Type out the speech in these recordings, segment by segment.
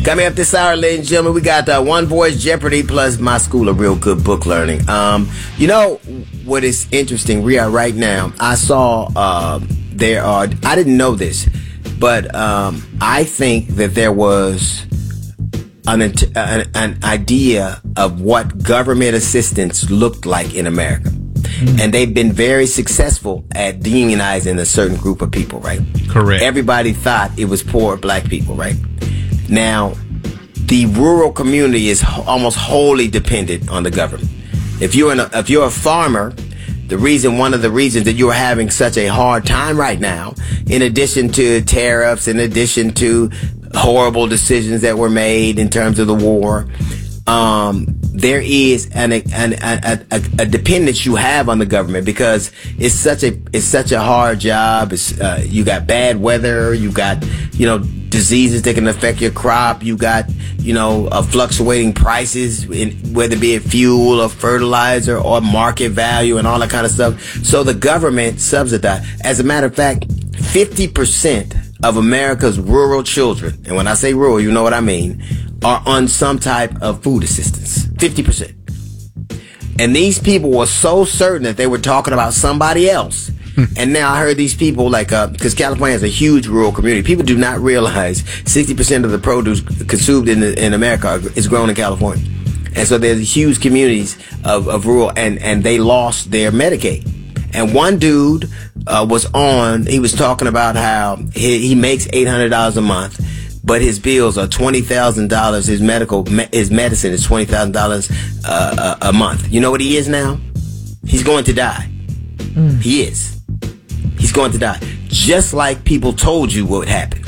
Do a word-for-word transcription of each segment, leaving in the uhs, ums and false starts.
Coming up this hour, ladies and gentlemen, we got uh, One Voice Jeopardy plus my school of real good book learning. Um, you know what is interesting, Rhea, right now, I saw uh, there are, I didn't know this, but um, I think that there was an, an, an idea of what government assistance looked like in America. Mm. And they've been very successful at demonizing a certain group of people, right? Correct. Everybody thought it was poor black people, right? Now, the rural community is ho- almost wholly dependent on the government. If you're in a, if you're a farmer, the reason, one of the reasons that you're having such a hard time right now, in addition to tariffs, in addition to horrible decisions that were made in terms of the war, um, there is an, an, an a, a dependence you have on the government because it's such a it's such a hard job. It's uh, you got bad weather, you got you know diseases that can affect your crop, you got you know uh, fluctuating prices, in, whether it be fuel or fertilizer or market value and all that kind of stuff. So the government subsidizes. As a matter of fact, fifty percent of America's rural children, and when I say rural, you know what I mean, are on some type of food assistance. fifty percent. And these people were so certain that they were talking about somebody else. And now I heard these people, like, uh, because California has a huge rural community. People do not realize sixty percent of the produce consumed in the, in America is grown in California. And so there's huge communities of, of rural, and, and they lost their Medicaid. And one dude uh, was on, he was talking about how he, he makes eight hundred dollars a month, but his bills are twenty thousand dollars. His medical, his medicine is twenty thousand dollars uh, a, a month. You know what he is now? He's going to die. Mm. He is. He's going to die. Just like people told you what happened.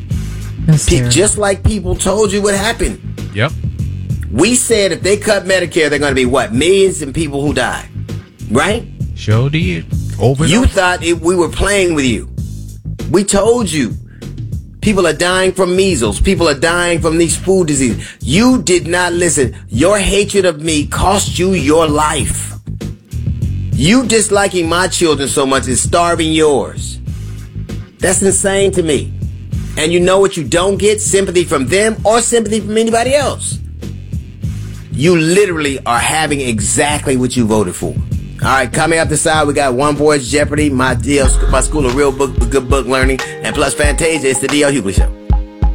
Pe- just like people told you what happened. Yep. We said if they cut Medicare, they're going to be what? Millions of people who die. Right? Sure did. Over you over. thought it, we were playing with you. We told you. People are dying from measles. People are dying from these food diseases. You did not listen. Your hatred of me cost you your life. You disliking my children so much is starving yours. That's insane to me. And you know what you don't get? Sympathy from them or sympathy from anybody else. You literally are having exactly what you voted for. All right, coming up the side, we got One Voice Jeopardy, my deal, my school of real book, good book learning, and plus Fantasia. It's the D L Hughley Show.